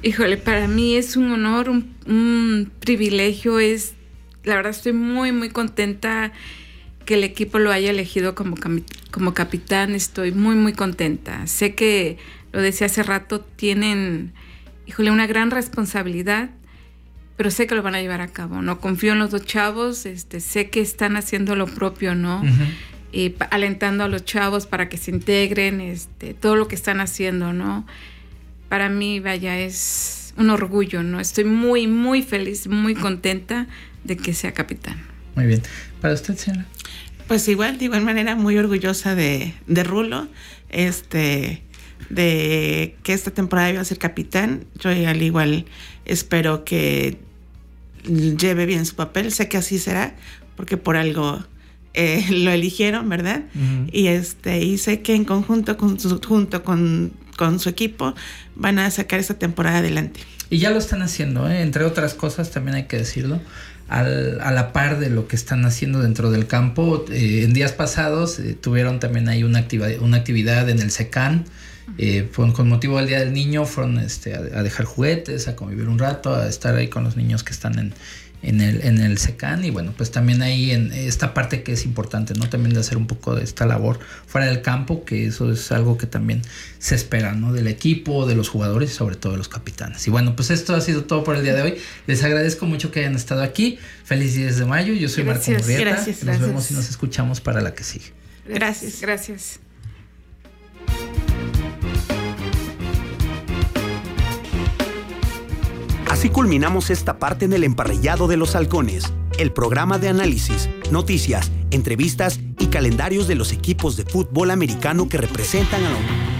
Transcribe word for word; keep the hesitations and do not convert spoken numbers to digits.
Híjole, para mí es un honor, un, un privilegio. Es, la verdad estoy muy, muy contenta que el equipo lo haya elegido como, como capitán. Estoy muy, muy contenta. Sé que, lo decía hace rato, tienen, híjole, una gran responsabilidad, pero sé que lo van a llevar a cabo, ¿no? Confío en los dos chavos, este, sé que están haciendo lo propio, ¿no? Uh-huh. Y pa- alentando a los chavos para que se integren, este, todo lo que están haciendo, ¿no? Para mí, vaya, es un orgullo, ¿no? Estoy muy, muy feliz, muy contenta de que sea capitán. Muy bien. ¿Para usted, señora? Pues igual, de igual manera, muy orgullosa de, de Rulo, este, de que esta temporada iba a ser capitán. Yo al igual espero que lleve bien su papel. Sé que así será, porque por algo eh, lo eligieron, ¿verdad? Uh-huh. Y este, y sé que en conjunto con su, junto con con su equipo van a sacar esta temporada adelante. Y ya lo están haciendo, ¿eh? Entre otras cosas, también hay que decirlo, al, a la par de lo que están haciendo dentro del campo. Eh, en días pasados eh, tuvieron también ahí una actividad, una actividad en el SECAN, eh, con, con motivo del Día del Niño, fueron este, a, a dejar juguetes, a convivir un rato, a estar ahí con los niños que están en en el en el SECAN. Y bueno, pues también ahí en esta parte que es importante, ¿no? También de hacer un poco de esta labor fuera del campo, que eso es algo que también se espera, ¿no? Del equipo, de los jugadores y sobre todo de los capitanes. Y bueno, pues esto ha sido todo por el día de hoy. Les agradezco mucho que hayan estado aquí. Feliz diez de mayo. Yo soy Marco Murrieta. Gracias, nos gracias. vemos y nos escuchamos para la que sigue. Gracias. Gracias. Así culminamos esta parte en el emparrillado de los halcones, el programa de análisis, noticias, entrevistas y calendarios de los equipos de fútbol americano que representan a la